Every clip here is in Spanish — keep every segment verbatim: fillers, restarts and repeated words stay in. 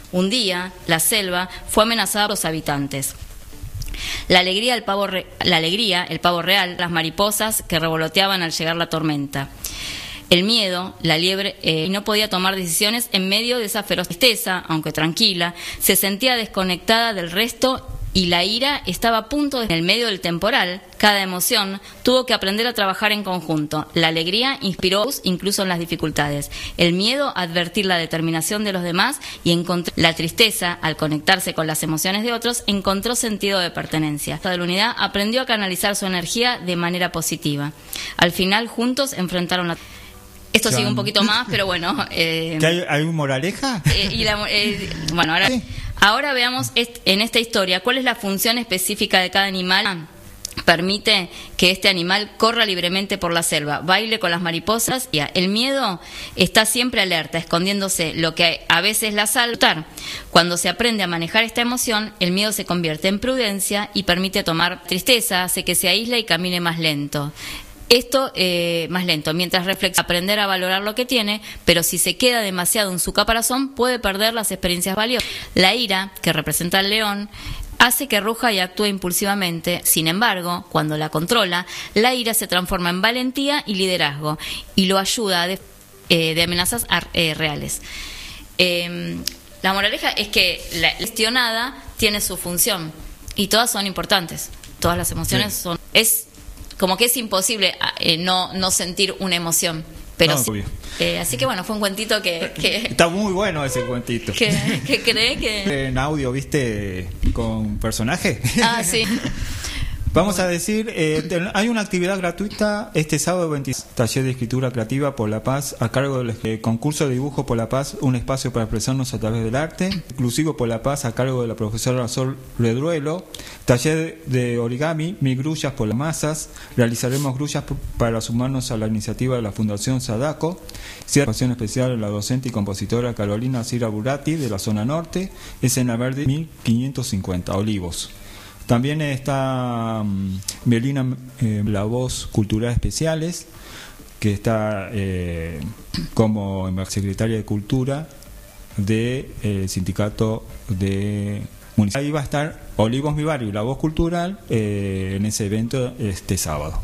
Un día, la selva fue amenazada por los habitantes. La alegría, el pavo, re, la alegría, el pavo real, las mariposas que revoloteaban al llegar la tormenta. El miedo, la liebre, eh, no podía tomar decisiones en medio de esa feroz tristeza, aunque tranquila, se sentía desconectada del resto y la ira estaba a punto de... En el medio del temporal, cada emoción tuvo que aprender a trabajar en conjunto. La alegría inspiró incluso en las dificultades. El miedo a advertir la determinación de los demás y encontró la tristeza, al conectarse con las emociones de otros, encontró sentido de pertenencia. La unidad aprendió a canalizar su energía de manera positiva. Al final, juntos enfrentaron la... Esto sigue un poquito más, pero bueno. Eh, ¿Hay, ¿Hay un moraleja? Eh, y la, eh, bueno, ahora, sí. ahora veamos est en esta historia cuál es la función específica de cada animal. Permite que este animal corra libremente por la selva, baile con las mariposas. Y el miedo está siempre alerta, escondiéndose, lo que a veces la salta. Cuando se aprende a manejar esta emoción, el miedo se convierte en prudencia y permite tomar tristeza, hace que se aísle y camine más lento. Esto eh, más lento, mientras reflexiona, aprender a valorar lo que tiene, pero si se queda demasiado en su caparazón puede perder las experiencias valiosas. La ira, que representa al león, hace que ruja y actúe impulsivamente. Sin embargo, cuando la controla, la ira se transforma en valentía y liderazgo y lo ayuda a de, eh, de amenazas eh, reales. Eh, la moraleja es que la gestionada tiene su función y todas son importantes. Todas las emociones sí. son... Es, como que es imposible eh, no, no sentir una emoción. Pero no, sí. eh, así que bueno, fue un cuentito que... que Está muy bueno ese cuentito. Que, que cree que... En audio, ¿viste? Con personaje. Ah, sí. Vamos a decir, eh, hay una actividad gratuita este sábado veintiséis, taller de escritura creativa por la paz, a cargo del eh, concurso de dibujo por la paz, un espacio para expresarnos a través del arte, inclusivo por la paz, a cargo de la profesora Sol Redruelo, taller de origami, mil grullas por las masas, realizaremos grullas para sumarnos a la iniciativa de la Fundación Sadako, situación especial a la docente y compositora Carolina Cira Burati de la zona norte, escena verde mil quinientos cincuenta, Olivos. También está um, Melina, eh, la voz cultural especiales, que está eh, como secretaria de Cultura del de, eh, sindicato de municipio. Ahí va a estar Olivos Mi Barrio, la voz cultural, eh, en ese evento este sábado.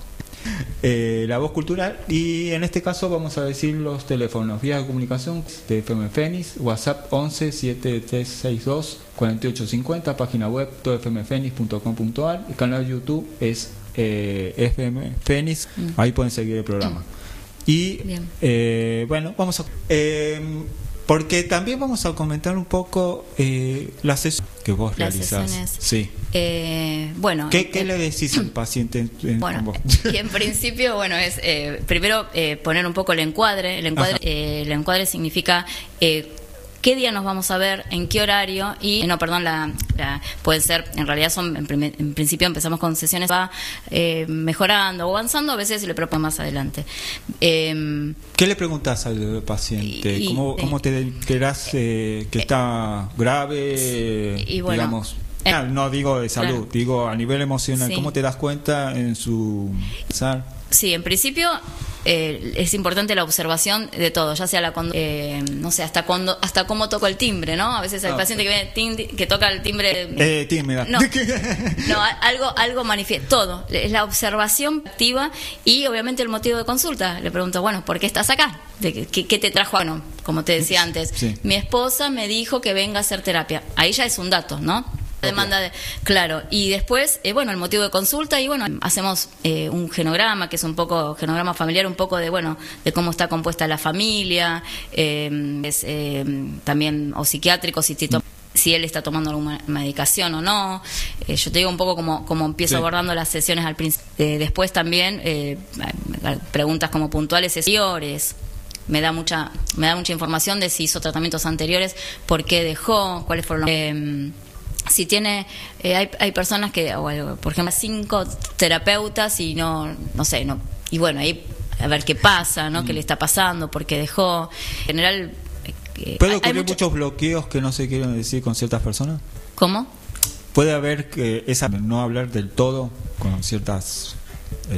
Eh, la voz cultural, y en este caso vamos a decir los teléfonos, vías de comunicación de F M Fénix, WhatsApp once siete tres seis dos cuatro ocho cinco cero, página web todo f m fénix punto com punto a r, el canal de YouTube es eh, F M Fénix, mm. ahí pueden seguir el programa. Y eh, bueno, vamos a eh, porque también vamos a comentar un poco eh, las sesiones que vos las realizás. Sesiones. Sí. Eh, bueno, ¿Qué, qué eh, le decís al paciente? En, en bueno, y en principio, bueno, es eh, primero eh, poner un poco el encuadre. El encuadre, eh, el encuadre significa eh, qué día nos vamos a ver, en qué horario y no, perdón, la, la puede ser, en realidad son, en, primer, en principio empezamos con sesiones, va eh, mejorando o avanzando, a veces le propongo más adelante. Eh, ¿Qué le preguntas al paciente? Y, ¿Cómo, cómo te enterás eh, que está grave? Y bueno, digamos, eh, no digo de salud, claro. digo a nivel emocional. Sí. ¿Cómo te das cuenta en su pensar? Sí, en principio eh, es importante la observación de todo, ya sea la eh, no sé, hasta cuando, hasta cómo toco el timbre, ¿no? A veces hay ah, paciente que viene tim, que toca el timbre. Eh, tímida. No, no, algo, algo manifiesta. Todo es la observación activa y obviamente el motivo de consulta. Le pregunto, bueno, ¿por qué estás acá? ¿Qué, qué te trajo? Bueno, como te decía antes, sí. mi esposa me dijo que venga a hacer terapia. Ahí ya es un dato, ¿no? Demanda de, claro, y después, eh, bueno, el motivo de consulta y bueno, hacemos eh, un genograma, que es un poco, genograma familiar, un poco de, bueno, de cómo está compuesta la familia, eh, es eh, también, o psiquiátrico, si, te si él está tomando alguna medicación o no. Eh, yo te digo un poco cómo, cómo empiezo sí. abordando las sesiones al principio. Eh, después también, eh, preguntas como puntuales, exteriores. Me da mucha, me da mucha información de si hizo tratamientos anteriores, por qué dejó, cuáles fueron los... Eh, si tiene, eh, hay, hay personas que, o, por ejemplo, cinco terapeutas y no, no sé, no, y bueno, ahí a ver qué pasa, ¿no? Mm. ¿Qué le está pasando? ¿Por qué dejó? En general, eh, ¿puede ocurrir mucho... muchos bloqueos que no se quieren decir con ciertas personas? ¿Cómo? ¿Puede haber que esa no hablar del todo con ciertas